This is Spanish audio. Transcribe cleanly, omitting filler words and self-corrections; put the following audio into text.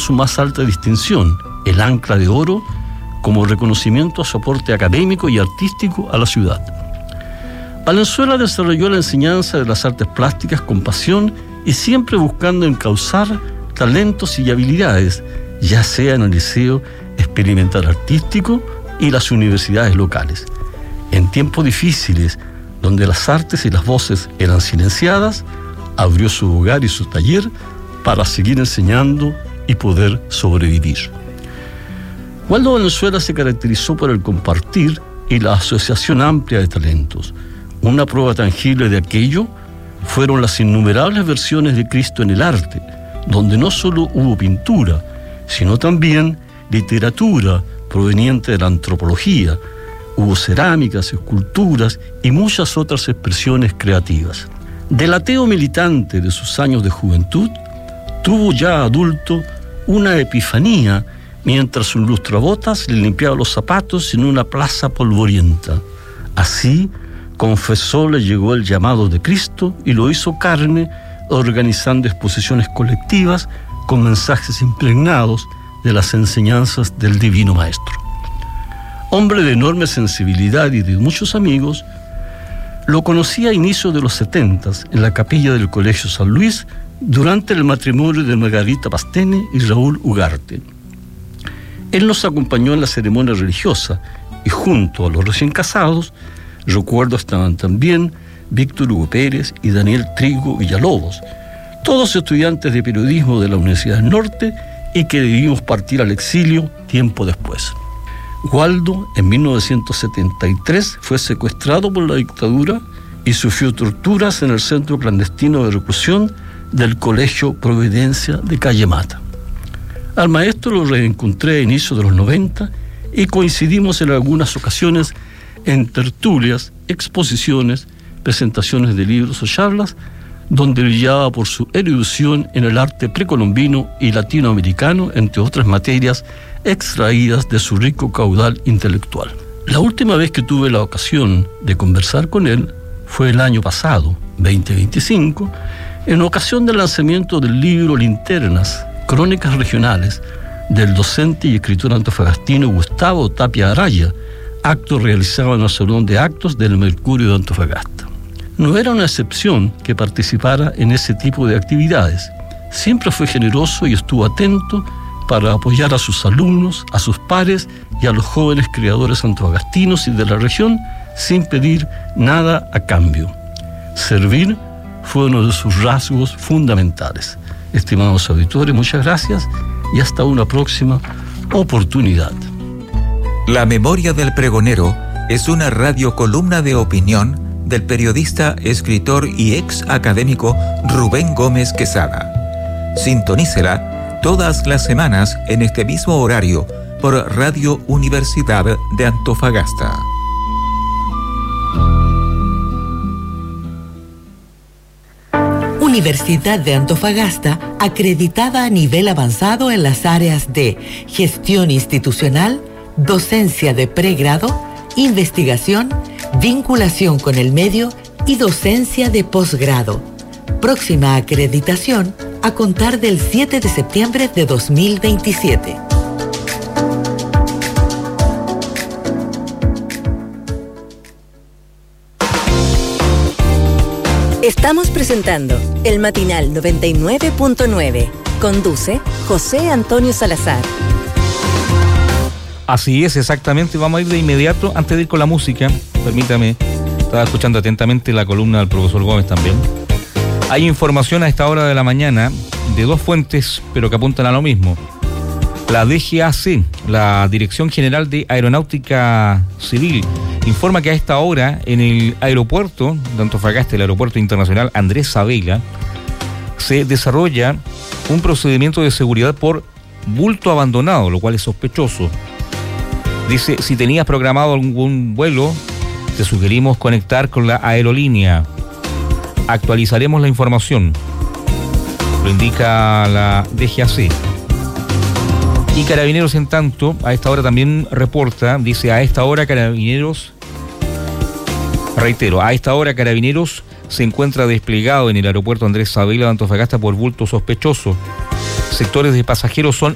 su más alta distinción, el Ancla de Oro, como reconocimiento a su aporte académico y artístico a la ciudad. Valenzuela desarrolló la enseñanza de las artes plásticas con pasión y siempre buscando encauzar talentos y habilidades, ya sea en el Liceo Experimental Artístico y las universidades locales. En tiempos difíciles, donde las artes y las voces eran silenciadas, abrió su hogar y su taller para seguir enseñando y poder sobrevivir. Waldo Valenzuela se caracterizó por el compartir y la asociación amplia de talentos. Una prueba tangible de aquello fueron las innumerables versiones de Cristo en el arte, donde no solo hubo pintura, sino también literatura proveniente de la antropología, hubo cerámicas, esculturas y muchas otras expresiones creativas. Del ateo militante de sus años de juventud, tuvo ya adulto una epifanía mientras un lustrabotas le limpiaba los zapatos en una plaza polvorienta. Así, confesó, le llegó el llamado de Cristo y lo hizo carne, organizando exposiciones colectivas con mensajes impregnados de las enseñanzas del Divino Maestro. Hombre de enorme sensibilidad y de muchos amigos, lo conocí a inicios de los 70 en la capilla del Colegio San Luis durante el matrimonio de Margarita Pastene y Raúl Ugarte. Él nos acompañó en la ceremonia religiosa y junto a los recién casados, recuerdo estaban también Víctor Hugo Pérez y Daniel Trigo Villalobos, todos estudiantes de periodismo de la Universidad del Norte y que debimos partir al exilio tiempo después. Waldo, en 1973, fue secuestrado por la dictadura y sufrió torturas en el centro clandestino de reclusión del Colegio Providencia de Calle Mata. Al maestro lo reencontré a inicios de los 90 y coincidimos en algunas ocasiones en tertulias, exposiciones, presentaciones de libros o charlas, donde brillaba por su erudición en el arte precolombino y latinoamericano, entre otras materias extraídas de su rico caudal intelectual. La última vez que tuve la ocasión de conversar con él fue el año pasado, 2025, en ocasión del lanzamiento del libro Linternas, Crónicas Regionales, del docente y escritor antofagastino Gustavo Tapia Araya, acto realizado en el Salón de Actos del Mercurio de Antofagasta. No era una excepción que participara en ese tipo de actividades. Siempre fue generoso y estuvo atento para apoyar a sus alumnos, a sus pares y a los jóvenes creadores antofagastinos y de la región sin pedir nada a cambio. Servir fue uno de sus rasgos fundamentales. Estimados auditores, muchas gracias y hasta una próxima oportunidad. La Memoria del Pregonero es una radiocolumna de opinión del periodista, escritor y ex académico Rubén Gómez Quesada. Sintonícela todas las semanas en este mismo horario por Radio Universidad de Antofagasta. Universidad de Antofagasta, acreditada a nivel avanzado en las áreas de gestión institucional, docencia de pregrado, investigación, vinculación con el medio y docencia de posgrado. Próxima acreditación a contar del 7 de septiembre de 2027. Estamos presentando el Matinal 99.9. Conduce José Antonio Salazar. Así es, exactamente. Vamos a ir de inmediato, antes de ir con la música, permítame, estaba escuchando atentamente la columna del profesor Gómez también. Hay información a esta hora de la mañana de dos fuentes, pero que apuntan a lo mismo. La DGAC, la Dirección General de Aeronáutica Civil, informa que a esta hora en el aeropuerto de Antofagasta, el aeropuerto internacional Andrés Sabella, se desarrolla un procedimiento de seguridad por bulto abandonado, lo cual es sospechoso. Dice, si tenías programado algún vuelo, te sugerimos conectar con la aerolínea. Actualizaremos la información. Lo indica la DGAC. Y Carabineros, en tanto, a esta hora también reporta, dice, a esta hora Carabineros se encuentra desplegado en el aeropuerto Andrés Sabella de Antofagasta por bulto sospechoso. Sectores de pasajeros son